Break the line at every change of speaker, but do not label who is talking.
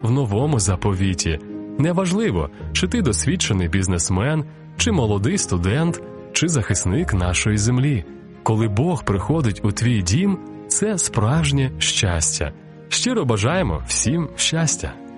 в новому заповіті. Неважливо, чи ти досвідчений бізнесмен, чи молодий студент, чи захисник нашої землі. Коли Бог приходить у твій дім, це справжнє щастя. Щиро бажаємо всім щастя!